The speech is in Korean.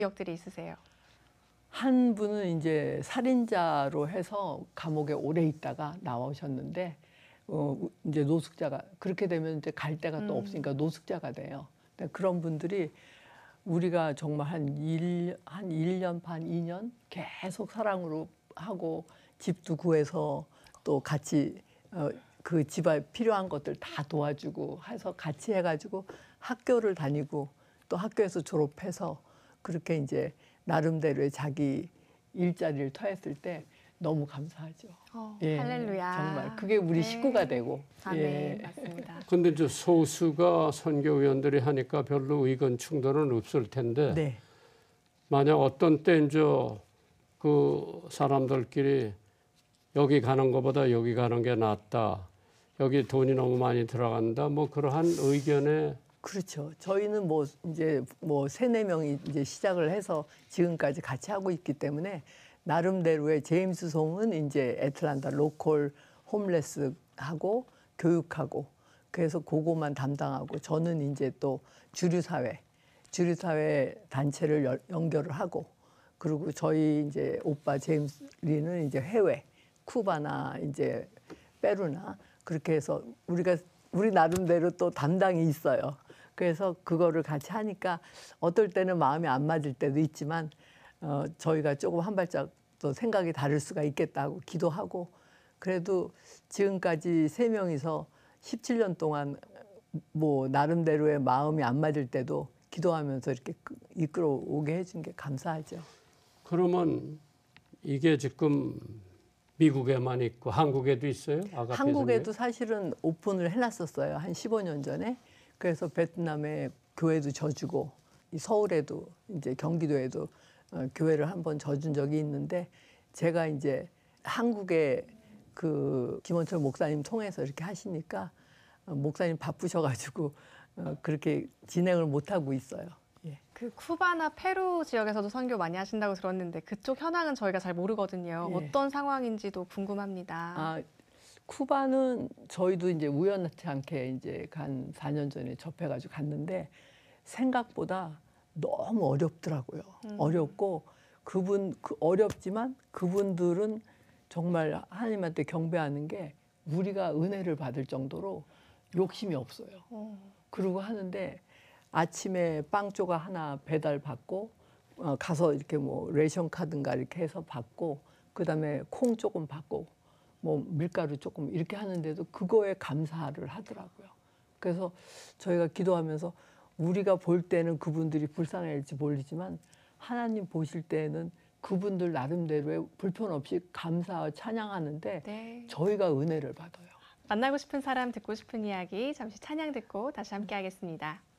기억들이 있으세요? 한 분은 이제 살인자로 해서 감옥에 오래 있다가 나오셨는데 이제 노숙자가 그렇게 되면 이제 갈 데가 또 없으니까 노숙자가 돼요. 근데 그런 분들이 우리가 정말 한 1년 반, 2년 계속 사랑으로 하고 집도 구해서 또 같이 그 집에 필요한 것들 다 도와주고 해서 같이 해가지고 학교를 다니고 또 학교에서 졸업해서 그렇게 이제 나름대로의 자기 일자리를 터했을 때 너무 감사하죠. 예, 할렐루야. 정말 그게 우리 식구가 되고. 아멘, 예. 맞습니다. 근데 저 소수가 선교위원들이 하니까 별로 의견 충돌은 없을 텐데 네. 만약 어떤 때 이제 그 사람들끼리 여기 가는 것보다 여기 가는 게 낫다. 여기 돈이 너무 많이 들어간다. 뭐 그러한 의견에 그렇죠. 저희는 뭐 이제 뭐 3-4명이 이제 시작을 해서 지금까지 같이 하고 있기 때문에 나름대로의 제임스 송은 이제 애틀란타 로컬 홈레스 하고 교육하고 그래서 그거만 담당하고 저는 이제 또 주류사회 단체를 연결을 하고 그리고 저희 이제 오빠 제임스 리는 이제 해외 쿠바나 이제 페루나 그렇게 해서 우리 나름대로 또 담당이 있어요. 그래서 그거를 같이 하니까 어떨 때는 마음이 안 맞을 때도 있지만 저희가 조금 한 발짝 또 생각이 다를 수가 있겠다고 기도하고 그래도 지금까지 3명이서 17년 동안 뭐 나름대로의 마음이 안 맞을 때도 기도하면서 이렇게 이끌어오게 해준 게 감사하죠. 그러면 이게 지금 미국에만 있고 한국에도 있어요? 아가페 한국에도 사실은 오픈을 해놨었어요. 한 15년 전에. 그래서 베트남에 교회도 져주고 서울에도 이제 경기도에도 교회를 한번 져준 적이 있는데 제가 이제 한국에 그 김원철 목사님 통해서 이렇게 하시니까 목사님 바쁘셔가지고 그렇게 진행을 못 하고 있어요. 예. 그 쿠바나 페루 지역에서도 선교 많이 하신다고 들었는데 그쪽 현황은 저희가 잘 모르거든요. 예. 어떤 상황인지도 궁금합니다. 아, 쿠바는 저희도 이제 우연치 않게 이제 한 4년 전에 접해가지고 갔는데 생각보다 너무 어렵더라고요. 어렵고 어렵지만 그분들은 정말 하나님한테 경배하는 게 우리가 은혜를 받을 정도로 욕심이 없어요. 그러고 하는데 아침에 빵 조각 하나 배달 받고 가서 이렇게 뭐 레이션 카드인가 이렇게 해서 받고 그다음에 콩 조금 받고 뭐 밀가루 조금 이렇게 하는데도 그거에 감사를 하더라고요. 그래서 저희가 기도하면서 우리가 볼 때는 그분들이 불쌍할지 모르지만 하나님 보실 때는 그분들 나름대로의 불편 없이 감사와 찬양하는데 네. 저희가 은혜를 받아요. 만나고 싶은 사람, 듣고 싶은 이야기 잠시 찬양 듣고 다시 함께 하겠습니다.